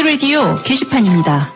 K-라디오 게시판입니다.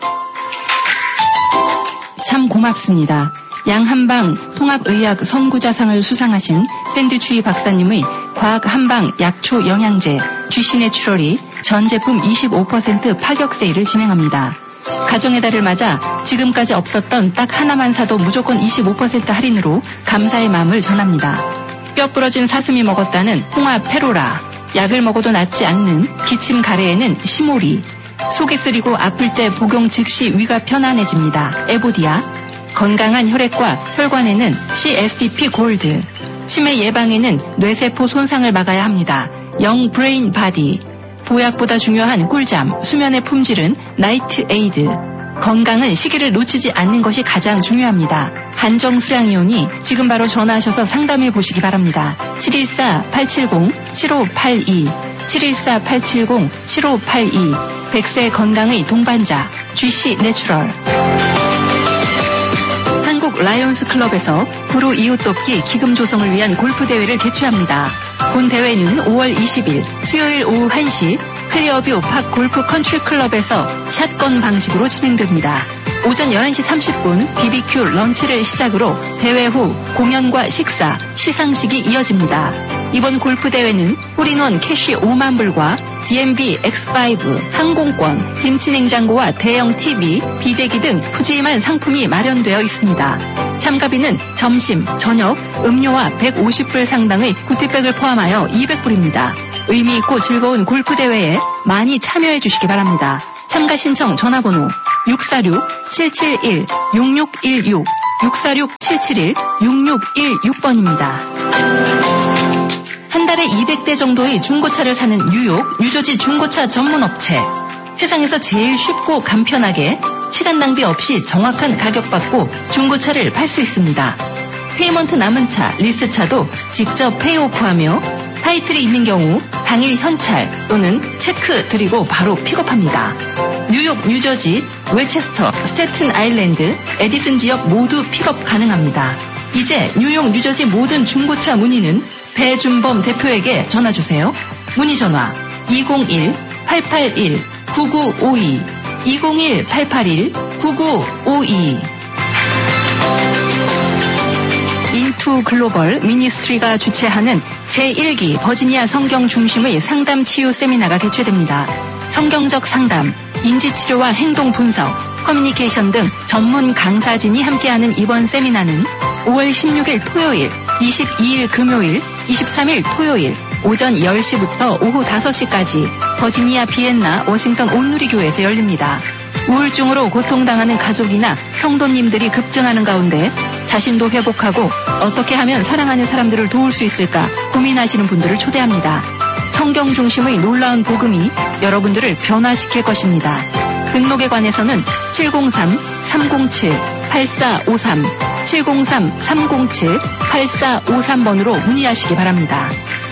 참 고맙습니다. 양한방 통합의학 선구자상을 수상하신 샌드추이 박사님의 과학 한방 약초 영양제 GC내추럴이 전 제품 25% 파격 세일을 진행합니다. 가정의 달을 맞아 지금까지 없었던 딱 하나만 사도 무조건 25% 할인으로 감사의 마음을 전합니다. 뼈 부러진 사슴이 먹었다는 홍화 페로라, 약을 먹어도 낫지 않는 기침 가래에는 시모리, 속이 쓰리고 아플 때 복용 즉시 위가 편안해집니다. 에보디아, 건강한 혈액과 혈관에는 CSDP 골드, 치매 예방에는 뇌세포 손상을 막아야 합니다. 영 브레인 바디, 보약보다 중요한 꿀잠, 수면의 품질은 나이트 에이드, 건강은 시기를 놓치지 않는 것이 가장 중요합니다. 한정 수량이오니 지금 바로 전화하셔서 상담해 보시기 바랍니다. 714-870-7582 714-870-7582 100세 건강의 동반자 GC내추럴. 한국 라이온스 클럽에서 프로 이웃 돕기 기금 조성을 위한 골프 대회를 개최합니다. 본 대회는 5월 20일 수요일 오후 1시 클리어뷰 팍 골프 컨트리 클럽에서 샷건 방식으로 진행됩니다. 오전 11시 30분 BBQ 런치를 시작으로 대회 후 공연과 식사, 시상식이 이어집니다. 이번 골프 대회는 홀인원 캐시 5만 불과 B&B X5, 항공권, 김치냉장고와 대형 TV, 비대기 등 푸짐한 상품이 마련되어 있습니다. 참가비는 점심, 저녁, 음료와 150불 상당의 구티백을 포함하여 200불입니다. 의미있고 즐거운 골프대회에 많이 참여해 주시기 바랍니다. 참가 신청 전화번호 646-771-6616, 646-771-6616번입니다. 한 달에 200대 정도의 중고차를 사는 뉴욕, 뉴저지 중고차 전문업체. 세상에서 제일 쉽고 간편하게 시간 낭비 없이 정확한 가격 받고 중고차를 팔 수 있습니다. 페이먼트 남은 차, 리스차도 직접 페이오프하며 타이틀이 있는 경우 당일 현찰 또는 체크 드리고 바로 픽업합니다. 뉴욕, 뉴저지, 웨체스터, 스태튼 아일랜드, 에디슨 지역 모두 픽업 가능합니다. 이제 뉴욕, 뉴저지 모든 중고차 문의는 배준범 대표에게 전화주세요. 문의 전화 201-881-9952 201-881-9952. 인투 글로벌 미니스트리가 주최하는 제1기 버지니아 성경 중심의 상담 치유 세미나가 개최됩니다. 성경적 상담, 인지치료와 행동 분석, 커뮤니케이션 등 전문 강사진이 함께하는 이번 세미나는 5월 16일 토요일, 22일 금요일, 23일 토요일 오전 10시부터 오후 5시까지 버지니아 비엔나 워싱턴 온누리교회에서 열립니다. 우울증으로 고통당하는 가족이나 성도님들이 급증하는 가운데 자신도 회복하고 어떻게 하면 사랑하는 사람들을 도울 수 있을까 고민하시는 분들을 초대합니다. 성경 중심의 놀라운 복음이 여러분들을 변화시킬 것입니다. 등록에 관해서는 703-307-8453 703-307-8453번으로 문의하시기 바랍니다.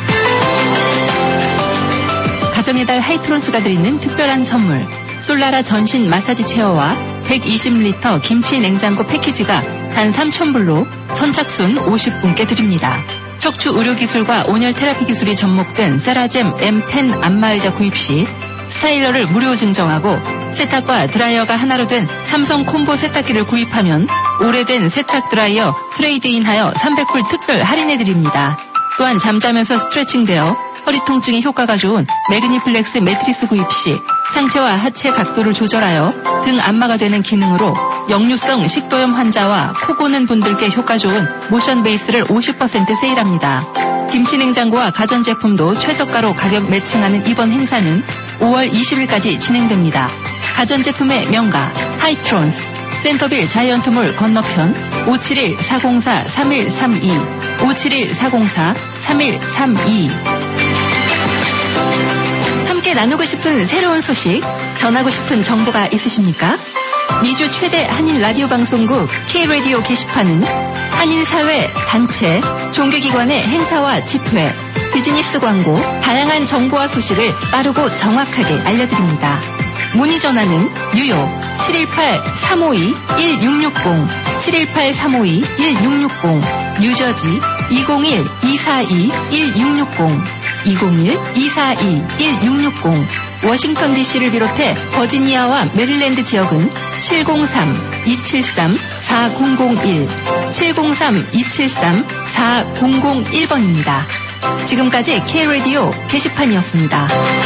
가정의 달 하이트론스가 드리는 특별한 선물, 솔라라 전신 마사지 체어와 120리터 김치 냉장고 패키지가 단 3,000불로 선착순 50분께 드립니다. 척추 의료기술과 온열 테라피 기술이 접목된 세라젬 M10 안마의자 구입 시 스타일러를 무료 증정하고 세탁과 드라이어가 하나로 된 삼성 콤보 세탁기를 구입하면 오래된 세탁 드라이어 트레이드인하여 300불 특별 할인해드립니다. 또한 잠자면서 스트레칭되어 허리 통증에 효과가 좋은 매그니플렉스 매트리스 구입 시 상체와 하체 각도를 조절하여 등 안마가 되는 기능으로 역류성 식도염 환자와 코 고는 분들께 효과 좋은 모션 베이스를 50% 세일합니다. 김치냉장고와 가전제품도 최저가로 가격 매칭하는 이번 행사는 5월 20일까지 진행됩니다. 가전제품의 명가 하이트론스, 센터빌 자이언트몰 건너편 571-404-3132 571-404-3132. 함께 나누고 싶은 새로운 소식, 전하고 싶은 정보가 있으십니까? 미주 최대 한인 라디오 방송국 K-라디오 게시판은 한인사회, 단체, 종교기관의 행사와 집회, 비즈니스 광고, 다양한 정보와 소식을 빠르고 정확하게 알려드립니다. 문의 전화는 뉴욕 718-352-1660, 718-352-1660, 뉴저지 201-242-1660, 201-242-1660, 워싱턴 DC를 비롯해 버지니아와 메릴랜드 지역은 703-273-4001, 703-273-4001번입니다. 지금까지 K-라디오 게시판이었습니다.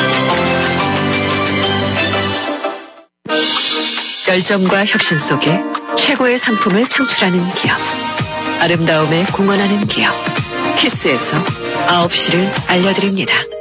열정과 혁신 속에 최고의 상품을 창출하는 기업. 아름다움에 공헌하는 기업. 키스에서 9시를 알려드립니다.